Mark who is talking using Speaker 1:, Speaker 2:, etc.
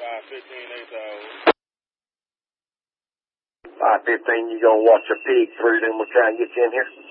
Speaker 1: 515, you gonna watch a pig through, then we'll try and get you in here.